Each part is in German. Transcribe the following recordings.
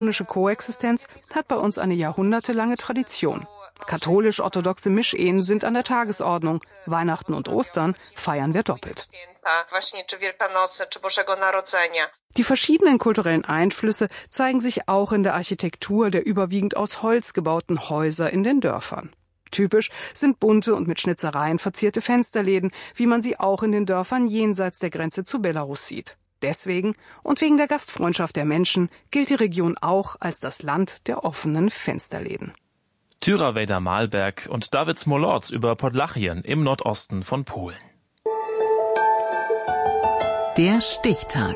Koexistenz hat bei uns eine jahrhundertelange Tradition. Katholisch-orthodoxe Mischehen sind an der Tagesordnung. Weihnachten und Ostern feiern wir doppelt. Die verschiedenen kulturellen Einflüsse zeigen sich auch in der Architektur der überwiegend aus Holz gebauten Häuser in den Dörfern. Typisch sind bunte und mit Schnitzereien verzierte Fensterläden, wie man sie auch in den Dörfern jenseits der Grenze zu Belarus sieht. Deswegen und wegen der Gastfreundschaft der Menschen gilt die Region auch als das Land der offenen Fensterläden. Tyra Wejder-Malberg und David Smolorz über Podlachien im Nordosten von Polen. Der Stichtag.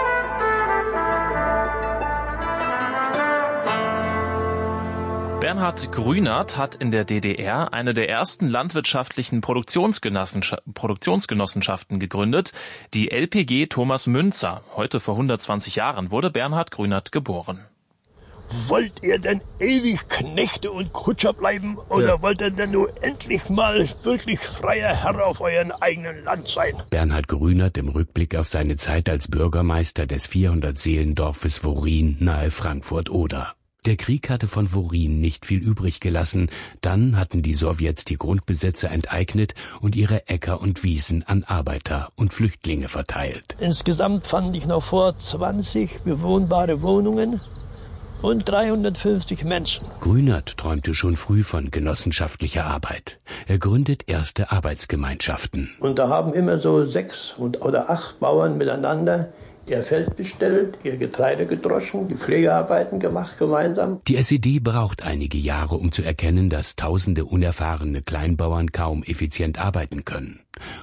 Bernhard Grünert hat in der DDR eine der ersten landwirtschaftlichen Produktionsgenossenschaften gegründet, die LPG Thomas Münzer. Heute vor 120 Jahren wurde Bernhard Grünert geboren. Wollt ihr denn ewig Knechte und Kutscher bleiben oder wollt ihr denn nur endlich mal wirklich freier Herr auf euren eigenen Land sein? Bernhard Grünert im Rückblick auf seine Zeit als Bürgermeister des 400-Seelendorfes Worin nahe Frankfurt-Oder. Der Krieg hatte von Worin nicht viel übrig gelassen. Dann hatten die Sowjets die Grundbesitzer enteignet und ihre Äcker und Wiesen an Arbeiter und Flüchtlinge verteilt. Insgesamt fand ich noch vor 20 bewohnbare Wohnungen und 350 Menschen. Grünert träumte schon früh von genossenschaftlicher Arbeit. Er gründet erste Arbeitsgemeinschaften. Und da haben immer so 6 oder 8 Bauern miteinander ihr Feld bestellt, ihr Getreide gedroschen, die Pflegearbeiten gemacht gemeinsam. Die SED braucht einige Jahre, um zu erkennen, dass tausende unerfahrene Kleinbauern kaum effizient arbeiten können.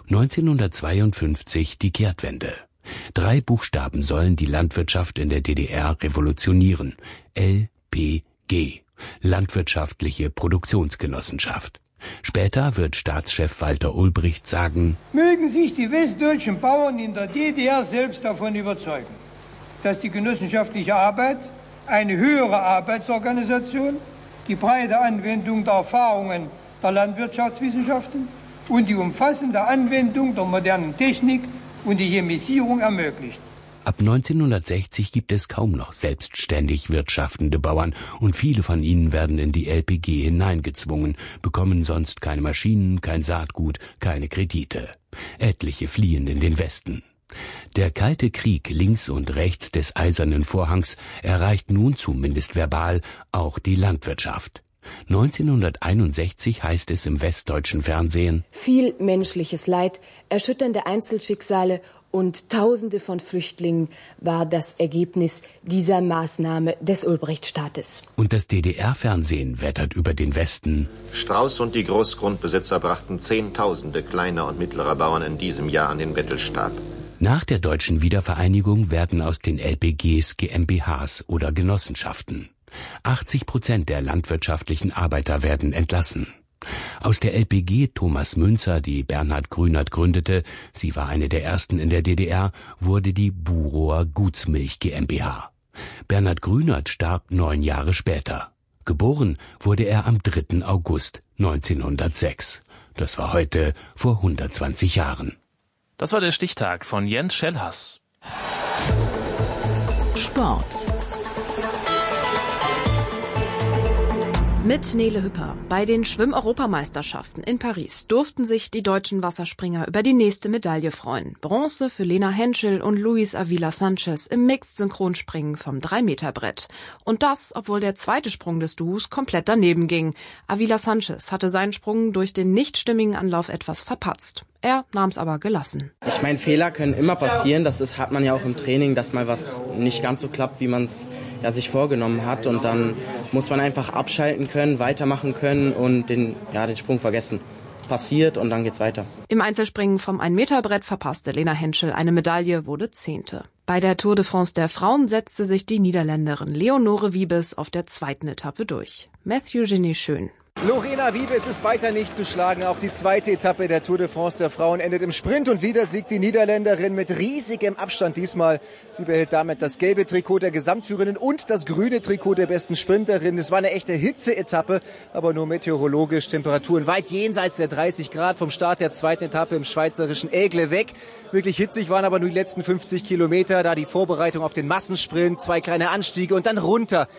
1952 die Kehrtwende. 3 Buchstaben sollen die Landwirtschaft in der DDR revolutionieren. LPG, Landwirtschaftliche Produktionsgenossenschaft. Später wird Staatschef Walter Ulbricht sagen: Mögen sich die westdeutschen Bauern in der DDR selbst davon überzeugen, dass die genossenschaftliche Arbeit eine höhere Arbeitsorganisation, die breite Anwendung der Erfahrungen der Landwirtschaftswissenschaften und die umfassende Anwendung der modernen Technik und die Chemisierung ermöglicht. Ab 1960 gibt es kaum noch selbstständig wirtschaftende Bauern und viele von ihnen werden in die LPG hineingezwungen, bekommen sonst keine Maschinen, kein Saatgut, keine Kredite. Etliche fliehen in den Westen. Der Kalte Krieg links und rechts des Eisernen Vorhangs erreicht nun zumindest verbal auch die Landwirtschaft. 1961 heißt es im westdeutschen Fernsehen: Viel menschliches Leid, erschütternde Einzelschicksale und Tausende von Flüchtlingen war das Ergebnis dieser Maßnahme des Ulbricht-Staates. Und das DDR-Fernsehen wettert über den Westen: Strauß und die Großgrundbesitzer brachten Zehntausende kleiner und mittlerer Bauern in diesem Jahr an den Bettelstab. Nach der deutschen Wiedervereinigung werden aus den LPGs GmbHs oder Genossenschaften. 80% der landwirtschaftlichen Arbeiter werden entlassen. Aus der LPG Thomas Münzer, die Bernhard Grünert gründete, sie war eine der ersten in der DDR, wurde die Burower Gutsmilch GmbH. Bernhard Grünert starb 9 Jahre später. Geboren wurde er am 3. August 1906. Das war heute vor 120 Jahren. Das war der Stichtag von Jens Schellhass. Sport. Mit Nele Hüpper. Bei den Schwimm-Europameisterschaften in Paris durften sich die deutschen Wasserspringer über die nächste Medaille freuen. Bronze für Lena Henschel und Luis Avila Sanchez im Mixed-Synchronspringen vom 3-Meter-Brett. Und das, obwohl der zweite Sprung des Duos komplett daneben ging. Avila Sanchez hatte seinen Sprung durch den nicht stimmigen Anlauf etwas verpatzt. Er nahm es aber gelassen. Ich meine, Fehler können immer passieren. Das hat man ja auch im Training, dass mal was nicht ganz so klappt, wie man es sich vorgenommen hat. Und dann muss man einfach abschalten können, weitermachen können und den Sprung vergessen. Passiert und dann geht's weiter. Im Einzelspringen vom 1-Meter-Brett verpasste Lena Henschel eine Medaille, wurde 10. Bei der Tour de France der Frauen setzte sich die Niederländerin Leonore Wiebes auf der 2. Etappe durch. Matthew Genie Schön. Lorena Wiebes ist weiter nicht zu schlagen. Auch die 2. Etappe der Tour de France der Frauen endet im Sprint. Und wieder siegt die Niederländerin mit riesigem Abstand diesmal. Sie behält damit das gelbe Trikot der Gesamtführenden und das grüne Trikot der besten Sprinterin. Es war eine echte Hitze-Etappe, aber nur meteorologisch. Temperaturen weit jenseits der 30 Grad vom Start der 2. Etappe im schweizerischen Aigle weg. Wirklich hitzig waren aber nur die letzten 50 Kilometer. Da die Vorbereitung auf den Massensprint, 2 kleine Anstiege und dann runter